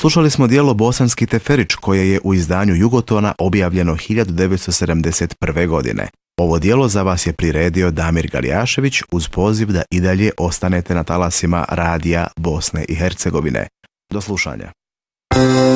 Slušali smo djelo Bosanski Teferić koje je u izdanju Jugotona objavljeno 1971. godine. Ovo djelo za vas je priredio Damir Galijašević uz poziv da i dalje ostanete na talasima radija Bosne i Hercegovine. Do slušanja.